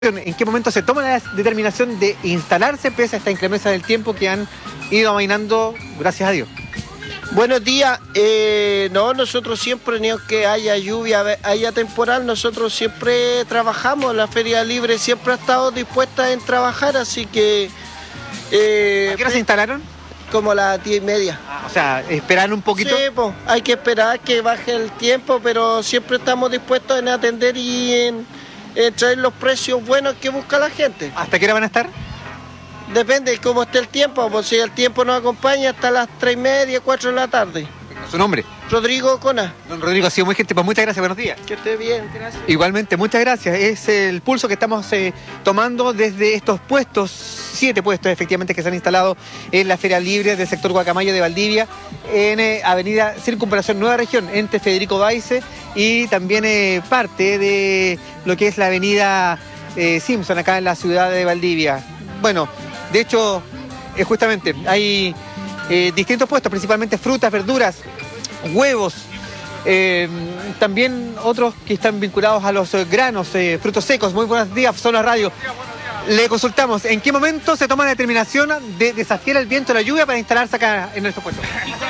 ¿En qué momento se toma la determinación de instalarse pese a esta inclemencia del tiempo que han ido amainando, gracias a Dios? Buenos días. No, nosotros siempre, ni aunque haya lluvia, haya temporal, nosotros siempre trabajamos. La Feria Libre siempre ha estado dispuesta en trabajar, así que... ¿A qué hora se instalaron? Como a las 10:30. O sea, ¿esperar un poquito? Sí, pues, hay que esperar que baje el tiempo, pero siempre estamos dispuestos en atender y en traer los precios buenos que busca la gente. ¿Hasta qué hora van a estar? Depende de cómo esté el tiempo, pues si el tiempo nos acompaña hasta las 3:30, 4 de la tarde. ¿Su nombre? Rodrigo Cona. Don Rodrigo, ha sido muy gentil, pues muchas gracias, buenos días. Que esté bien, gracias. Igualmente, muchas gracias. Es el pulso que estamos tomando desde estos puestos, 7 puestos efectivamente que se han instalado en la Feria Libre del sector Guacamayo de Valdivia, en Avenida Circunvalación Nueva Región, entre Federico Baize y también parte de lo que es la Avenida Simpson, acá en la ciudad de Valdivia. Bueno, de hecho, justamente hay distintos puestos, principalmente frutas, verduras, huevos, también otros que están vinculados a los granos, frutos secos. Muy buenos días, Zona Radio. Le consultamos, ¿en qué momento se toma la determinación de desafiar el viento y la lluvia para instalarse acá en nuestro puesto?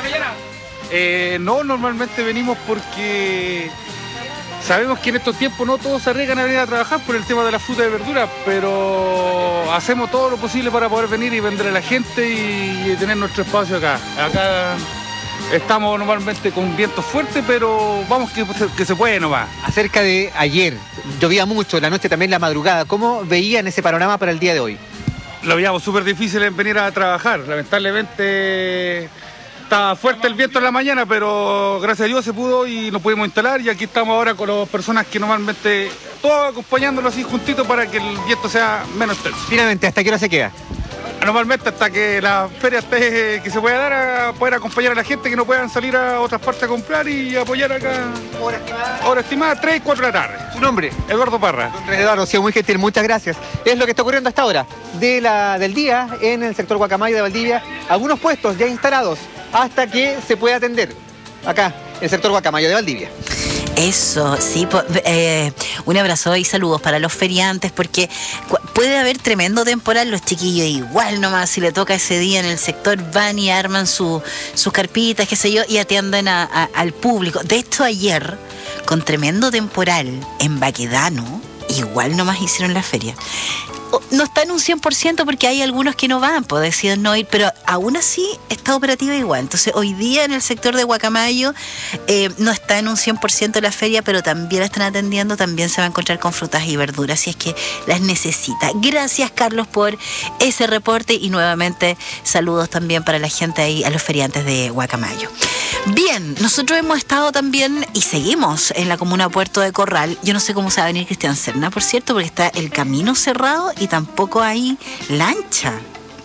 No, normalmente venimos porque sabemos que en estos tiempos no todos se arriesgan a venir a trabajar por el tema de la fruta y verdura, pero hacemos todo lo posible para poder venir y vender a la gente y tener nuestro espacio acá. Acá estamos normalmente con vientos fuertes, pero vamos que se puede nomás. Acerca de ayer, llovía mucho, la noche también, la madrugada. ¿Cómo veían ese panorama para el día de hoy? Lo veíamos súper difícil en venir a trabajar. Lamentablemente estaba fuerte el viento en la mañana, pero gracias a Dios se pudo y nos pudimos instalar. Y aquí estamos ahora con las personas que normalmente, todos acompañándolos así juntitos para que el viento sea menos tenso. Finalmente, ¿hasta qué hora se queda? Normalmente hasta que la feria esté, que se pueda dar a poder acompañar a la gente que no puedan salir a otras partes a comprar y apoyar acá. Hora estimada 3, 4 de la tarde. ¿Su nombre? Eduardo Parra. Don Eduardo, sí, muy gentil, muchas gracias. Es lo que está ocurriendo hasta ahora del día en el sector Guacamayo de Valdivia. Algunos puestos ya instalados hasta que se pueda atender acá, el sector Guacamayo de Valdivia. Eso, sí, un abrazo y saludos para los feriantes, porque puede haber tremendo temporal, los chiquillos igual nomás, si le toca ese día en el sector van y arman sus carpitas, qué sé yo, y atienden al público. De hecho, ayer, con tremendo temporal en Baquedano, igual nomás hicieron la feria. No está en un 100% porque hay algunos que no van, pues deciden no ir, pero aún así está operativa igual. Entonces hoy día en el sector de Guacamayo no está en un 100% la feria, pero también la están atendiendo, también se va a encontrar con frutas y verduras si es que las necesita. Gracias, Carlos, por ese reporte y nuevamente saludos también para la gente ahí, a los feriantes de Guacamayo. Bien, nosotros hemos estado también y seguimos en la comuna Puerto de Corral. Yo no sé cómo se va a venir Cristian Serna, por cierto, porque está el camino cerrado y tampoco hay lancha.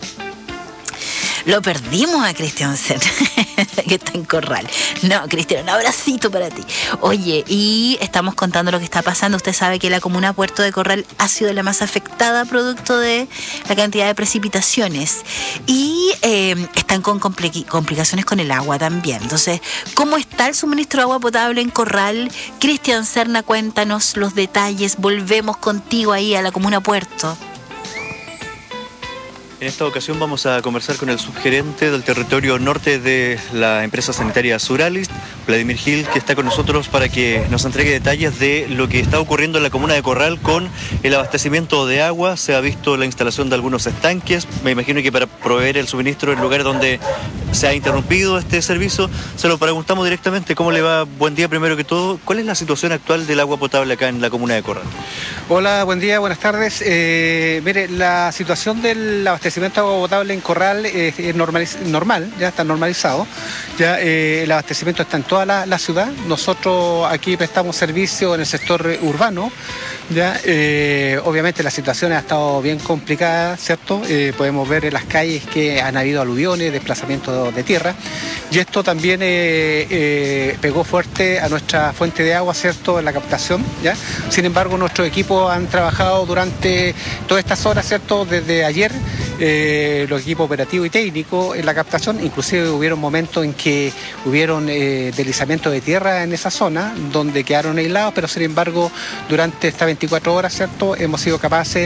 Lo perdimos a Cristian Serna, que está en Corral. No, Cristian, un abracito para ti. Oye, y estamos contando lo que está pasando. Usted sabe que la comuna Puerto de Corral ha sido la más afectada producto de la cantidad de precipitaciones. Y están con complicaciones con el agua también. Entonces, ¿cómo está el suministro de agua potable en Corral? Cristian Serna, cuéntanos los detalles. Volvemos contigo ahí a la comuna Puerto. En esta ocasión vamos a conversar con el subgerente del territorio norte de la empresa sanitaria Suralis, Vladimir Gil, que está con nosotros para que nos entregue detalles de lo que está ocurriendo en la comuna de Corral con el abastecimiento de agua. Se ha visto la instalación de algunos estanques, me imagino que para proveer el suministro en lugares donde se ha interrumpido este servicio. Se lo preguntamos directamente. ¿Cómo le va? Buen día primero que todo. ¿Cuál es la situación actual del agua potable acá en la comuna de Corral? Hola, buen día, buenas tardes. Mire, la situación del abastecimiento de agua potable en Corral es normal, ya está normalizado. Ya el abastecimiento está en toda la ciudad. Nosotros aquí prestamos servicio en el sector urbano. Ya, obviamente la situación ha estado bien complicada, ¿cierto? Podemos ver en las calles que han habido aluviones, desplazamientos de tierra, y esto también pegó fuerte a nuestra fuente de agua, ¿cierto?, en la captación, ¿ya? Sin embargo, nuestros equipos han trabajado durante todas estas horas, ¿cierto?, desde ayer, los equipos operativos y técnicos en la captación. Inclusive hubieron momentos en que hubieron deslizamientos de tierra en esa zona donde quedaron aislados, pero sin embargo durante estas 24 horas, ¿cierto?, hemos sido capaces